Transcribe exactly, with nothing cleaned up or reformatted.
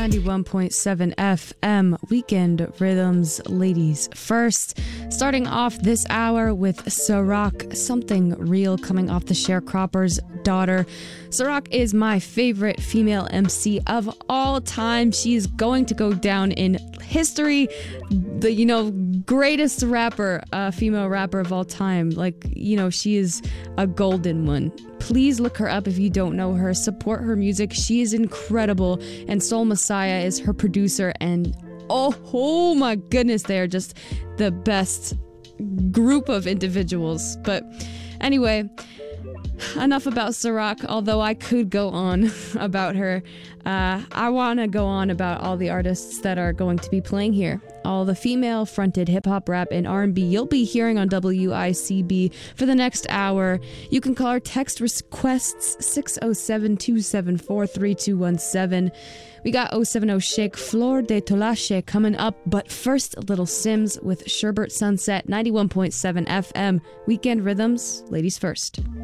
ninety-one point seven F M, Weekend Rhythms, ladies first. Starting off this hour with Ciroc, Something Real, coming off the Sharecropper's Daughter. Ciroc is my favorite female M C of all time. She is going to go down in history, the, you know, greatest rapper, uh, female rapper of all time. Like, you know, she is a golden one. Please look her up if you don't know her. Support her music. She is incredible. And Soul Messiah is her producer. And oh, oh my goodness, they are just the best group of individuals. But anyway, enough about Ciroc, although I could go on about her. Uh, I want to go on about all the artists that are going to be playing here. All the female-fronted hip-hop, rap, and R and B you'll be hearing on W I C B for the next hour. You can call our text requests six oh seven, two seven four, three two one seven. We got oh seven oh Sheikh Flor de Tolache coming up, but first, Little Sims with Sherbert Sunset, ninety-one point seven F M. Weekend Rhythms, ladies first.